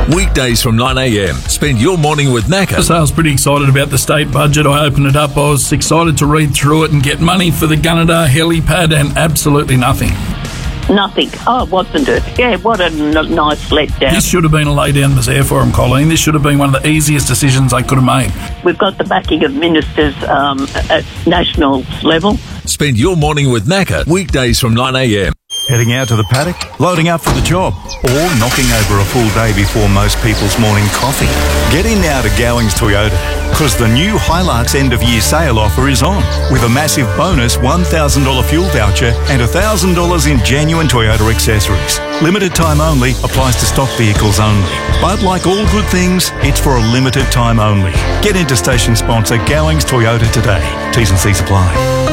Weekdays from 9am. Spend your morning with Naka. So I was pretty excited about the state budget. I opened it up. I was excited to read through it and get money for the Gunnedah helipad, and absolutely nothing. Nothing. Oh, wasn't it? Yeah, what a nice letdown. This should have been a lay-down misere for him, Colleen. This should have been one of the easiest decisions they could have made. We've got the backing of ministers at national level. Spend your morning with Naka. Weekdays from 9am. Heading out to the paddock, loading up for the job, or knocking over a full day before most people's morning coffee. Get in now to Gowings Toyota, because the new Hilux end-of-year sale offer is on, with a massive bonus $1,000 fuel voucher and $1,000 in genuine Toyota accessories. Limited time only, applies to stock vehicles only. But like all good things, it's for a limited time only. Get into station sponsor Gowings Toyota today. T's and C's apply.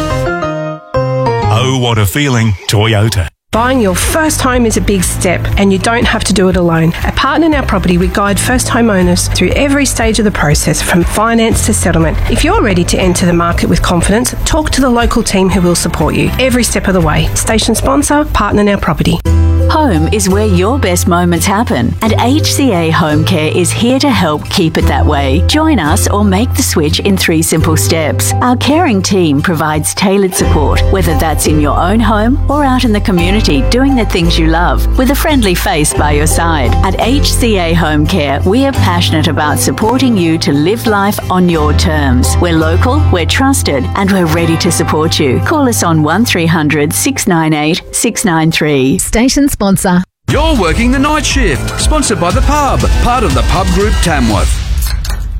Oh, what a feeling, Toyota. Buying your first home is a big step, and you don't have to do it alone. At Partner Now Property, we guide first homeowners through every stage of the process, from finance to settlement. If you're ready to enter the market with confidence, talk to the local team who will support you every step of the way. Station sponsor, Partner Now Property. Home is where your best moments happen, and HCA Home Care is here to help keep it that way. Join us or make the switch in 3 simple steps. Our caring team provides tailored support, whether that's in your own home or out in the community doing the things you love, with a friendly face by your side. At HCA Home Care, we are passionate about supporting you to live life on your terms. We're local, we're trusted, and we're ready to support you. Call us on 1300 698 693. Station sponsor. You're working the night shift. Sponsored by The Pub, part of the Pub Group Tamworth.